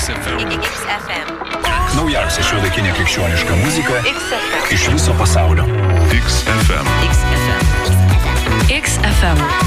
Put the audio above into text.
XFM. Naujausia šiuolaikinė krikščioniška muzika iš viso pasaulio. XFM. XFM.